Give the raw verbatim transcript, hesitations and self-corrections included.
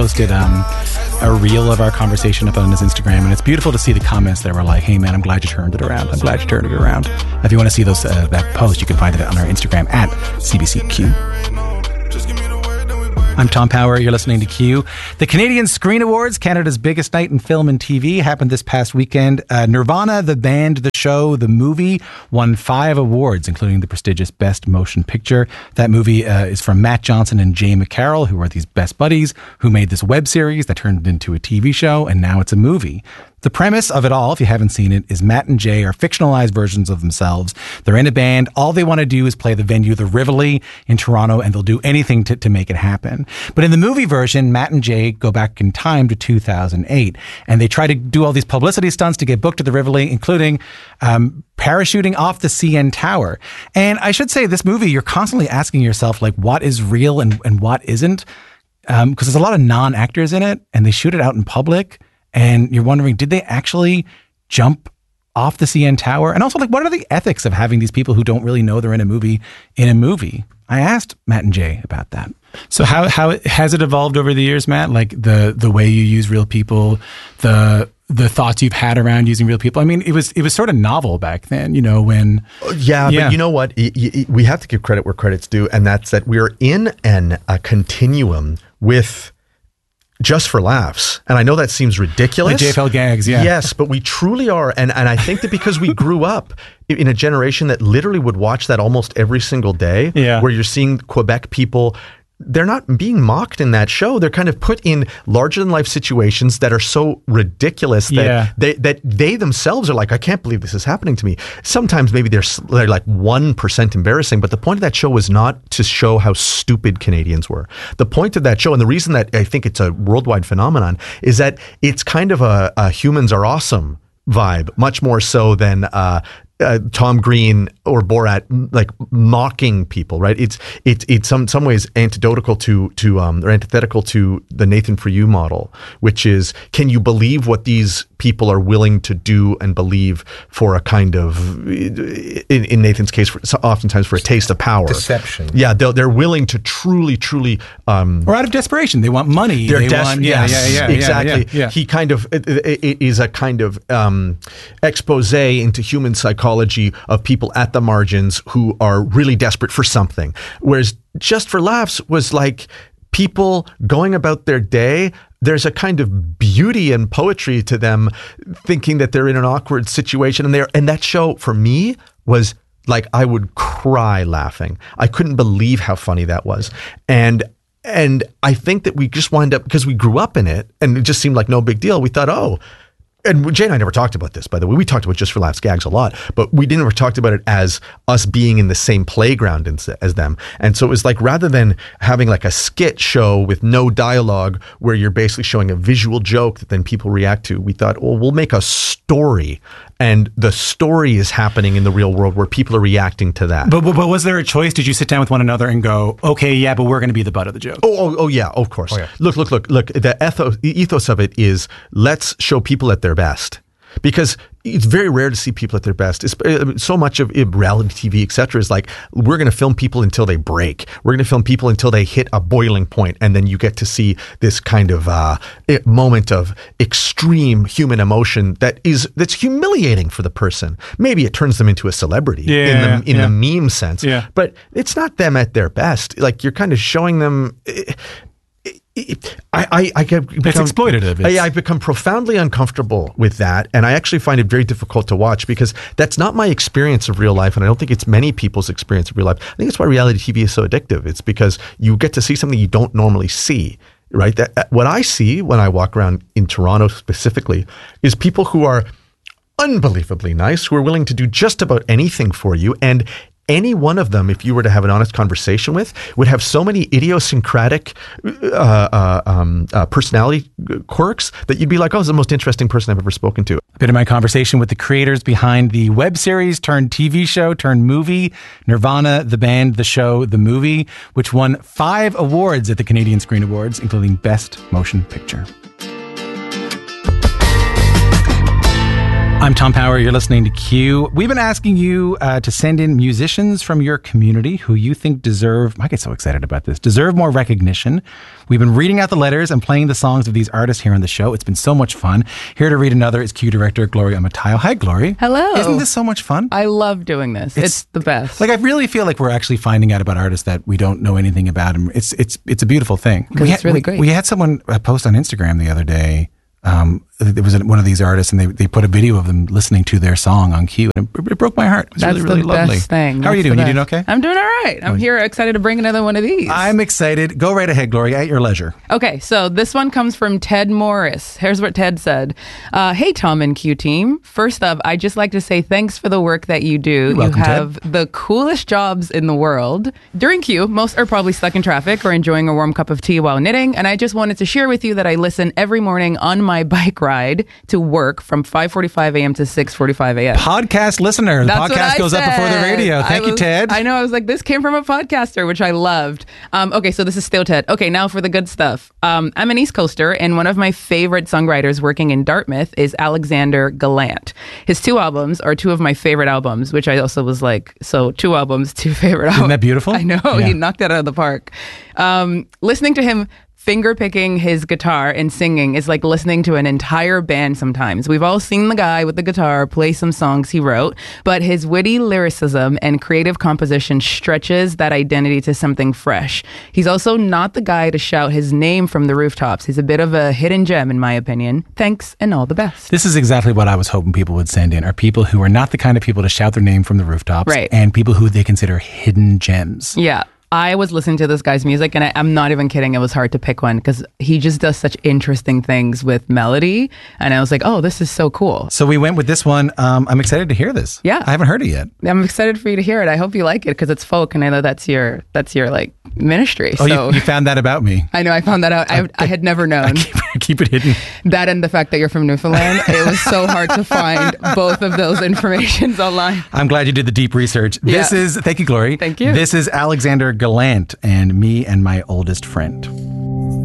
posted um, a reel of our conversation up on his Instagram, and it's beautiful to see the comments that were like, hey man, I'm glad you turned it around. I'm glad you turned it around. If you want to see those uh, that post, you can find it on our Instagram at C B C Q. I'm Tom Power. You're listening to Q. The Canadian Screen Awards, Canada's biggest night in film and T V, happened this past weekend. Uh, Nirvana, the band, the show, the movie, won five awards, including the prestigious Best Motion Picture. That movie uh, is from Matt Johnson and Jay McCarroll, who are these best buddies, who made this web series that turned into a T V show, and now it's a movie. The premise of it all, if you haven't seen it, is Matt and Jay are fictionalized versions of themselves. They're in a band. All they want to do is play the venue, the Rivoli in Toronto, and they'll do anything to, to make it happen. But in the movie version, Matt and Jay go back in time to two thousand eight, and they try to do all these publicity stunts to get booked to the Rivoli, including um, parachuting off the C N Tower. And I should say, this movie, you're constantly asking yourself, like, what is real and, and what isn't? Because um, there's a lot of non-actors in it, and they shoot it out in public. And you're wondering, did they actually jump off the C N Tower? And also, like, what are the ethics of having these people who don't really know they're in a movie in a movie? I asked Matt and Jay about that. So how how has it evolved over the years, Matt? Like the the way you use real people, the the thoughts you've had around using real people. I mean, it was it was sort of novel back then, you know, when yeah, yeah. But you know what? It, it, we have to give credit where credit's due, and that's that we're in an a continuum with Just for Laughs. And I know that seems ridiculous. Like J F L gags, yeah. Yes, but we truly are. And, and I think that because we grew up in a generation that literally would watch that almost every single day, yeah. where you're seeing Quebec people, they're not being mocked in that show. They're kind of put in larger than life situations that are so ridiculous that yeah. they that they themselves are like, I can't believe this is happening to me. Sometimes maybe they're they're like one percent embarrassing, but the point of that show was not to show how stupid Canadians were. The point of that show, and the reason that I think it's a worldwide phenomenon, is that it's kind of a, a humans are awesome vibe, much more so than uh, uh, Tom Green or Borat like mocking people, right? It's it's it's some some ways antithetical to to um or antithetical to the Nathan For You model, which is, can you believe what these people are willing to do and believe for a kind of, in, in Nathan's case, for, oftentimes for a taste of power, deception. Yeah, they're they're willing to truly, truly, um, or out of desperation, they want money. They're they des- want, yeah, yes, yeah, yeah, exactly. Yeah, yeah, yeah. He kind of it, it is a kind of um, expose into human psychology of people at the margins who are really desperate for something. Whereas Just for Laughs was like people going about their day. There's a kind of beauty and poetry to them thinking that they're in an awkward situation. And they're, and that show for me was like, I would cry laughing. I couldn't believe how funny that was. And And I think that we just wind up, because we grew up in it and it just seemed like no big deal. We thought, oh, and Jay and I never talked about this, by the way. We talked about Just for Laughs gags a lot, but we didn't ever talked about it as us being in the same playground as them. And so it was like, rather than having like a skit show with no dialogue where you're basically showing a visual joke that then people react to, we thought, well, we'll make a story. And the story is happening in the real world where people are reacting to that. But, but, but was there a choice? Did you sit down with one another and go, okay, yeah, but we're going to be the butt of the joke? Oh, oh, oh yeah, of course. Oh, yeah. Look, look, look, look. The ethos, ethos of it is, let's show people at their best. Because it's very rare to see people at their best. It's, so much of reality T V, et cetera, is like, we're going to film people until they break. We're going to film people until they hit a boiling point, and then you get to see this kind of uh, moment of extreme human emotion that is that's humiliating for the person. Maybe it turns them into a celebrity yeah, in the in yeah. the meme sense, yeah. but it's not them at their best. Like, you're kind of showing them. I, I, I get become, it's exploitative. It's, I, I become profoundly uncomfortable with that, and I actually find it very difficult to watch because that's not my experience of real life, and I don't think it's many people's experience of real life. I think that's why reality T V is so addictive. It's because you get to see something you don't normally see, right? That, what I see when I walk around in Toronto specifically is people who are unbelievably nice, who are willing to do just about anything for you, and any one of them, if you were to have an honest conversation with, would have so many idiosyncratic uh, uh, um, uh, personality quirks that you'd be like, oh, this is the most interesting person I've ever spoken to. A bit of my conversation with the creators behind the web series turned T V show turned movie, Nirvana, the band, the show, the movie, which won five awards at the Canadian Screen Awards, including Best Motion Picture. I'm Tom Power. You're listening to Q. We've been asking you uh, to send in musicians from your community who you think deserve, I get so excited about this, deserve more recognition. We've been reading out the letters and playing the songs of these artists here on the show. It's been so much fun. Here to read another is Q director Gloria Amatayo. Hi, Glory. Hello. Isn't this so much fun? I love doing this. It's, it's the best. Like, I really feel like we're actually finding out about artists that we don't know anything about. And it's it's it's a beautiful thing. Because it's had, really we, great. We had someone uh, post on Instagram the other day. Um, there was one of these artists, and they, they put a video of them listening to their song on Q, and it, it broke my heart. It was That's really, really the lovely. best thing. How are you That's doing? the You doing best. okay? I'm doing all right. I'm here excited to bring another one of these. I'm excited. Go right ahead, Gloria, at your leisure. Okay, so this one comes from Ted Morris. Here's what Ted said. Uh, hey, Tom and Q team. First up, I'd just like to say thanks for the work that you do. You're welcome, you have Ted. The coolest jobs in the world. During Q, most are probably stuck in traffic or enjoying a warm cup of tea while knitting, and I just wanted to share with you that I listen every morning on my bike ride to work from five forty-five a.m. to six forty-five a.m. Podcast listener. The That's what podcast I goes up before the said. radio. Thank I you, was- Ted. I know. I was like, this came from a podcaster, which I loved. Um, okay, so this is still Ted. Okay, now for the good stuff. Um, I'm an East Coaster, and one of my favorite songwriters working in Dartmouth is Alexander Gallant. His two albums are two of my favorite albums, which I also was like, so two albums, two favorite albums. Isn't that beautiful? I know. Yeah. He knocked that out of the park. Um, listening to him finger picking his guitar and singing is like listening to an entire band sometimes. We've all seen the guy with the guitar play some songs he wrote, but his witty lyricism and creative composition stretches that identity to something fresh. He's also not the guy to shout his name from the rooftops. He's a bit of a hidden gem, in my opinion. Thanks, and all the best. This is exactly what I was hoping people would send in, are people who are not the kind of people to shout their name from the rooftops, Right. and people who they consider hidden gems. Yeah. I was listening to this guy's music, and I, I'm not even kidding. It was hard to pick one because he just does such interesting things with melody. And I was like, oh, this is so cool. So we went with this one. Um, I'm excited to hear this. Yeah. I haven't heard it yet. I'm excited for you to hear it. I hope you like it because it's folk, and I know that's your that's your like ministry. Oh, so you, you found that about me. I know I found that out. I, I had never known keep, keep it hidden. that, and the fact that you're from Newfoundland. It was so hard to find both of those informations online. I'm glad you did the deep research. This Yeah. is, thank you, Glory. Thank you. This is Alexander Gallant and Me and My Oldest Friend.